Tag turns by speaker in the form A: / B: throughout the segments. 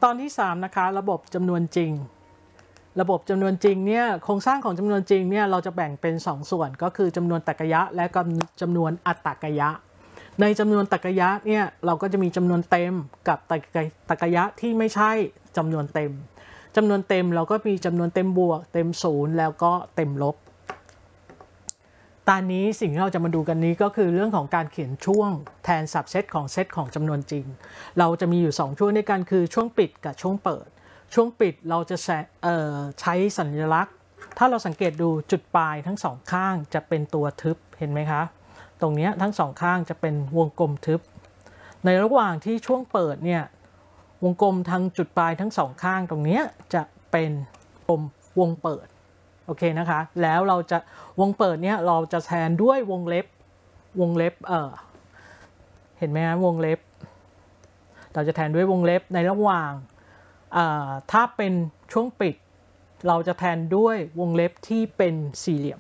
A: ตอนที่3นะคะระบบจำนวนจริงระบบจำนวนจริงเนี่ยโครงสร้างของจำนวนจริงเนี่ยเราจะแบ่งเป็น2ส่วนก็คือจำนวนตรรกะยะและจำนวนอัตตรกะยะในจำนวนตรรกะยะเนี่ยเราก็จะมีจำนวนเต็มกับตรรกะยะที่ไม่ใช่จำนวนเต็มจำนวนเต็มเราก็มีจำนวนเต็มบวกเต็มศูนย์แล้วก็เต็มลบตอนนี้สิ่งที่เราจะมาดูกันนี้ก็คือเรื่องของการเขียนช่วงแทนสับเซตของเซตของจำนวนจริงเราจะมีอยู่2ช่วงด้วยกันคือช่วงปิดกับช่วงเปิดช่วงปิดเราจะใช้สัญลักษณ์ถ้าเราสังเกตดูจุดปลายทั้งสองข้างจะเป็นตัวทึบเห็นไหมคะตรงนี้ทั้งสองข้างจะเป็นวงกลมทึบในระหว่างที่ช่วงเปิดเนี่ยวงกลมทางจุดปลายทั้งสองข้างตรงนี้จะเป็นวงเปิดโอเคนะคะแล้วเราจะวงเปิดเนี่ยเราจะแทนด้วยวงเล็บเห็นไหมคะวงเล็บเราจะแทนด้วยวงเล็บในระหว่างถ้าเป็นช่วงปิดเราจะแทนด้วยวงเล็บที่เป็นสี่เหลี่ยม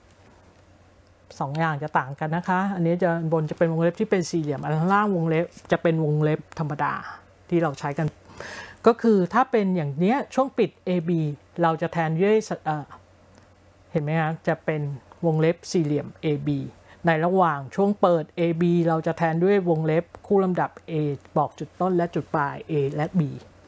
A: 2อย่างจะต่างกันนะคะอันนี้จะบนจะเป็นวงเล็บที่เป็นสี่เหลี่ยมอันข้างล่างวงเล็บจะเป็นวงเล็บธรรมดาที่เราใช้กันก็คือถ้าเป็นอย่างนี้ช่วงปิด AB เราจะแทนด้วยเห็นไหมคะจะเป็นวงเล็บสี่เหลี่ยม AB ในระหว่างช่วงเปิด AB เราจะแทนด้วยวงเล็บคู่ลำดับ A บอกจุดต้นและจุดปลาย A และ B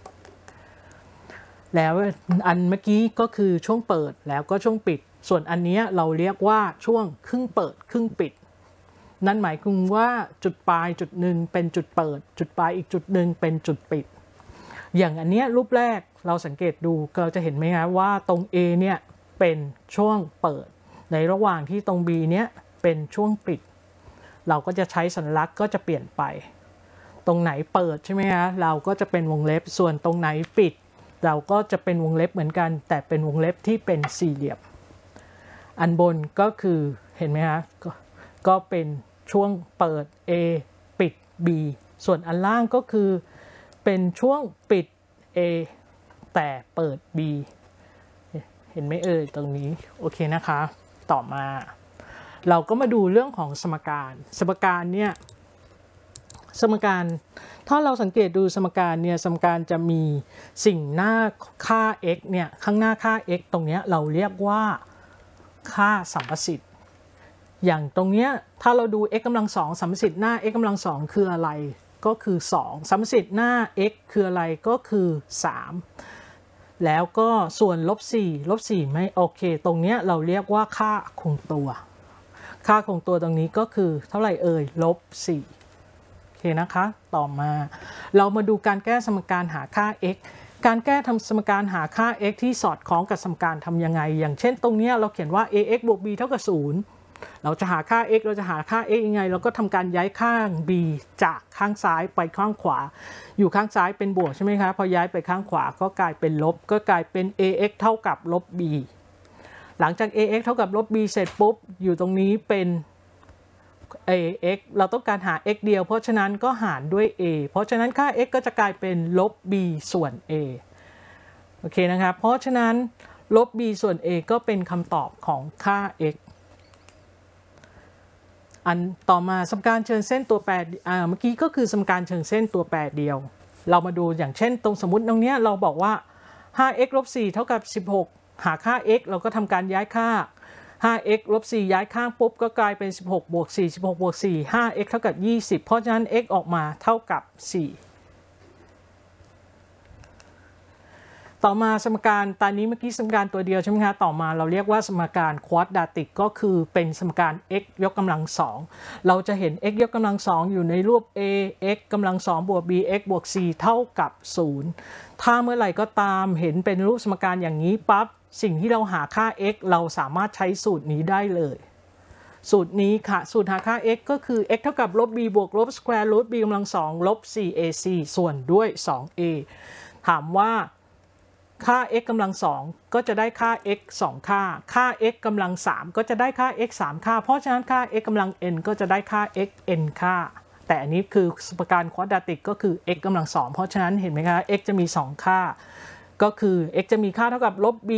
A: แล้วอันเมื่อกี้ก็คือช่วงเปิดแล้วก็ช่วงปิดส่วนอันนี้เราเรียกว่าช่วงครึ่งเปิดครึ่งปิดนั่นหมายถึงว่าจุดปลายจุดหนึ่งเป็นจุดเปิดจุดปลายอีกจุดหนึ่งเป็นจุดปิดอย่างอันนี้รูปแรกเราสังเกตดูเราจะเห็นไหมคะว่าตรง A เนี่ยเป็นช่วงเปิดในระหว่างที่ตรง B เนี้ยเป็นช่วงปิดเราก็จะใช้สัญลักษณ์ก็จะเปลี่ยนไปตรงไหนเปิดใช่ไหมคะเราก็จะเป็นวงเล็บส่วนตรงไหนปิดเราก็จะเป็นวงเล็บเหมือนกันแต่เป็นวงเล็บที่เป็นสี่เหลี่ยมอันบนก็คือเห็นไหมคะก็เป็นช่วงเปิด A ปิด B ส่วนอันล่างก็คือเป็นช่วงปิด A แต่เปิด B เห็นไหมเอ่ยตรงนี้โอเคนะคะต่อมาเราก็มาดูเรื่องของสมการเนี่ยสมการถ้าเราสังเกตดูสมการเนี่ยสมการจะมีสิ่งหน้าค่า x เนี่ยข้างหน้าค่า x ตรงนี้เราเรียกว่าค่าสัมประสิทธิ์อย่างตรงนี้ถ้าเราดู x กำลังสองสัมประสิทธิ์หน้า x กำลังสองคืออะไรก็คือ2สัมประสิทธิ์หน้า x คืออะไรก็คือ3แล้วก็ส่วน-4ไม่โอเคตรงนี้เราเรียกว่าค่าคงตัวค่าคงตัวตรงนี้ก็คือเท่าไหร่เอ่ย-4โอเคนะคะต่อมาเรามาดูการแก้สมการหาค่า x การแก้สมการหาค่า x ที่สอดคล้องกับสมการทำยังไงอย่างเช่นตรงนี้เราเขียนว่า ax บวก b เท่ากับ0เราจะหาค่า x เราจะหาค่า x ยังไงเราก็ทำการย้ายข้าง b จากข้างซ้ายไปข้างขวาอยู่ข้างซ้ายเป็นบวกใช่ไหมคะพอย้ายไปข้างขวาก็กลายเป็นลบก็กลายเป็น ax เท่ากับลบ b หลังจาก ax เท่ากับลบ b เสร็จปุ๊บอยู่ตรงนี้เป็น ax เราต้องการหา x เดียวเพราะฉะนั้นก็หารด้วย a เพราะฉะนั้นค่า x ก็จะกลายเป็นลบ b ส่วน a โอเคนะครับเพราะฉะนั้นลบ b ส่วน a ก็เป็นคำตอบของค่า x อันต่อมาสมการเชิงเส้นตัวแปรเมื่อกี้ก็คือสมการเชิงเส้นตัวแปรเดียวเรามาดูอย่างเช่นตรงสมมุติตรงนี้เราบอกว่า 5x ลบ 4 เท่ากับ 16หาค่า x เราก็ทำการย้ายค่า 5x ลบ 4 ย้ายข้างปุ๊บก็กลายเป็น16บวก4 16บวก4 5x เท่ากับ20เพราะฉะนั้น x ออกมาเท่ากับ4ต่อมาสมการตอนนี้เมื่อกี้สมการตัวเดียวใช่ไหมคะต่อมาเราเรียกว่าสมการควอดดาติกก็คือเป็นสมการ x ยกกำลัง2เราจะเห็น x ยกกำลัง2อยู่ในรูป a x กำลัง2บวก b x บวก c เท่ากับ0ถ้าเมื่อไหร่ก็ตามเห็นเป็นรูปสมการอย่างนี้ปั๊บสิ่งที่เราหาค่า x เราสามารถใช้สูตรนี้ได้เลยสูตรนี้ค่ะสูตรหาค่า x ก็คือ x เท่ากับลบ b บวกลบสแควร์รูท b กำลัง2ลบ 4ac ส่วนด้วย 2a ถามว่าค่า x กำลัง2ก็จะได้ค่า x 2ค่าค่า x กำลัง3ก็จะได้ค่า x 3ค่าเพราะฉะนั้นค่า x กำลัง n ก็จะได้ค่า x n ค่าแต่อันนี้คือสมการควอดดาติกก็คือ x กำลัง2เพราะฉะนั้นเห็นไหมคะ x จะมี2ค่าก็คือ x จะมีค่าเท่ากับลบ b